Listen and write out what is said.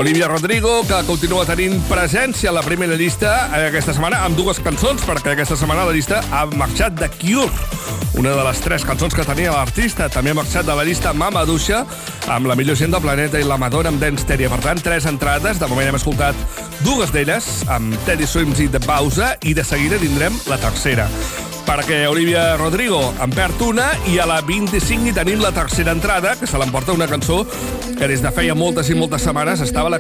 Olivia Rodrigo, que continua tenint presència a la primera llista aquesta setmana amb dues cançons, perquè aquesta setmana la llista ha marxat de Cure, una de les 3 cançons que tenia l'artista. També ha marxat de la llista Mama Duixa, amb La millor gent del planeta i La Madonna amb Dance Steady. Per tant, 3 entrades. De moment hem escoltat 2 d'elles, amb Teddy Swims i The Bowser, i de seguida tindrem la tercera. Perquè Olivia Rodrigo en perd una i a la 25 hi tenim la tercera entrada, que se l'emporta una cançó que des de feia moltes i moltes setmanes estava a la